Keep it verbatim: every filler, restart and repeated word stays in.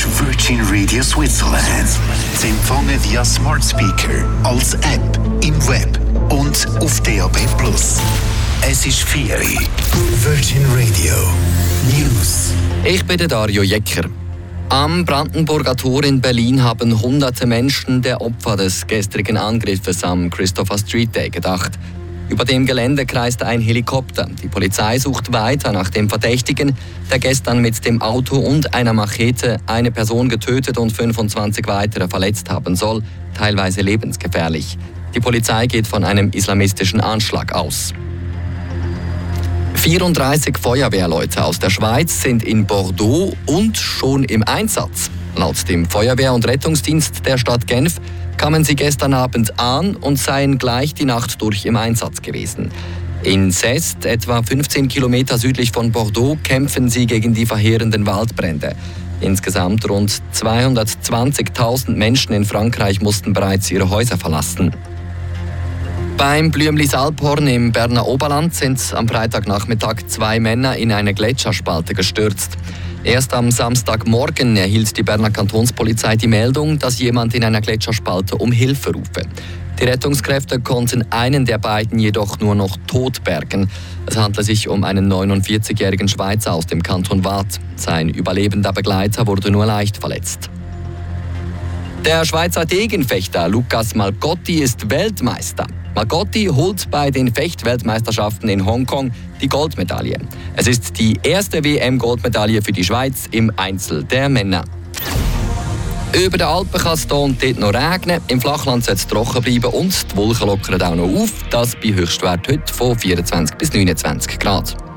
Virgin Radio Switzerland. Zu empfangen via Smart Speaker, als App, im Web und auf D A B plus. Es ist vier Virgin Radio News. Ich bin der Dario Jecker. Am Brandenburger Tor in Berlin haben hunderte Menschen der Opfer des gestrigen Angriffes am Christopher Street Day gedacht. Über dem Gelände kreist ein Helikopter. Die Polizei sucht weiter nach dem Verdächtigen, der gestern mit dem Auto und einer Machete eine Person getötet und fünfundzwanzig weitere verletzt haben soll, teilweise lebensgefährlich. Die Polizei geht von einem islamistischen Anschlag aus. vierunddreißig Feuerwehrleute aus der Schweiz sind in Bordeaux und schon im Einsatz. Laut dem Feuerwehr- und Rettungsdienst der Stadt Genf kamen sie gestern Abend an und seien gleich die Nacht durch im Einsatz gewesen. In Cest, etwa fünfzehn Kilometer südlich von Bordeaux, kämpfen sie gegen die verheerenden Waldbrände. Insgesamt rund zweihundertzwanzigtausend Menschen in Frankreich mussten bereits ihre Häuser verlassen. Beim Blümlis-Alphorn im Berner Oberland sind am Freitagnachmittag zwei Männer in eine Gletscherspalte gestürzt. Erst am Samstagmorgen erhielt die Berner Kantonspolizei die Meldung, dass jemand in einer Gletscherspalte um Hilfe rufe. Die Rettungskräfte konnten einen der beiden jedoch nur noch tot bergen. Es handelt sich um einen neunundvierzigjährigen Schweizer aus dem Kanton Waadt. Sein überlebender Begleiter wurde nur leicht verletzt. Der Schweizer Degenfechter Lucas Malcotti ist Weltmeister. Malcotti holt bei den Fechtweltmeisterschaften in Hongkong die Goldmedaille. Es ist die erste W M-Goldmedaille für die Schweiz im Einzel der Männer. Über den Alpen kann es hier und dort noch regnen. Im Flachland soll es trocken bleiben und die Wolken lockern auch noch auf. Das bei Höchstwert heute von vierundzwanzig bis neunundzwanzig Grad.